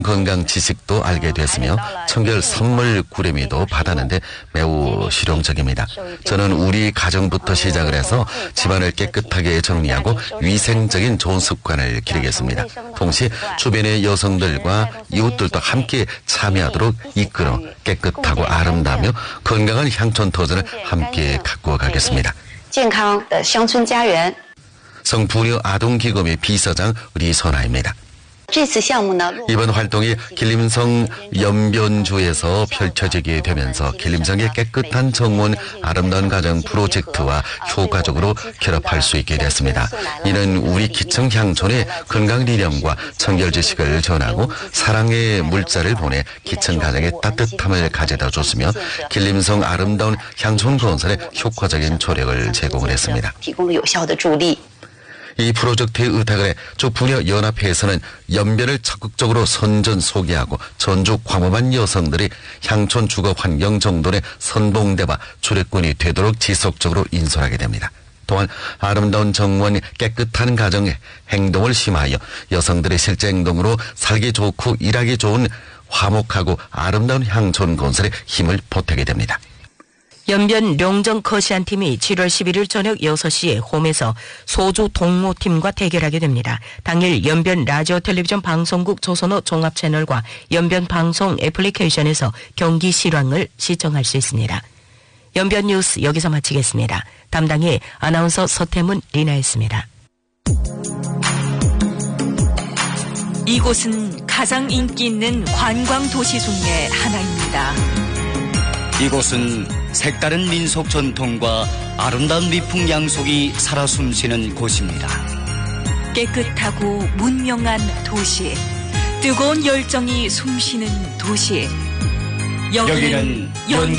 건강 지식도 알게 됐으며 청결 선물 구레미도 받았는데 매우 실용적입니다. 저는 우리 가정부터 시작을 해서 집안을 깨끗하게 정리하고 위생적인 좋은 습관을 기르겠습니다. 동시에 주변의 여성들과 이웃들도 함께 참여하도록 이끌어 깨끗하고 아름다우며 건강한 향촌 터전을 함께 가꾸어 가겠습니다. 성부녀 아동기금의 비서장 리선아입니다. 이번 활동이 길림성 연변주에서 펼쳐지게 되면서 길림성의 깨끗한 정원 아름다운 가정 프로젝트와 효과적으로 결합할 수 있게 됐습니다. 이는 우리 기청 향촌의 건강理念과 청결 지식을 전하고 사랑의 물자를 보내 기청 가정의 따뜻함을 가져다 줬으며 길림성 아름다운 향촌 건설에 효과적인 조력을 제공을 했습니다. 이 프로젝트의 의탁을 해 부녀 연합회에서는 연변을 적극적으로 선전 소개하고 전주 광범한 여성들이 향촌 주거 환경 정돈의 선봉대와 주력군이 되도록 지속적으로 인솔하게 됩니다. 또한 아름다운 정원, 깨끗한 가정의 행동을 심하여 여성들의 실제 행동으로 살기 좋고 일하기 좋은 화목하고 아름다운 향촌 건설에 힘을 보태게 됩니다. 연변 룡정 커시안 팀이 7월 11일 저녁 6시에 홈에서 소주 동호팀과 대결하게 됩니다. 당일 연변 라디오 텔레비전 방송국 조선어 종합채널과 연변 방송 애플리케이션에서 경기 실황을 시청할 수 있습니다. 연변 뉴스 여기서 마치겠습니다. 담당의 아나운서 서태문 리나였습니다. 이곳은 가장 인기 있는 관광 도시 중에 하나입니다. 이곳은 색다른 민속 전통과 아름다운 미풍 양속이 살아 숨쉬는 곳입니다. 깨끗하고 문명한 도시, 뜨거운 열정이 숨쉬는 도시. 여기는 연변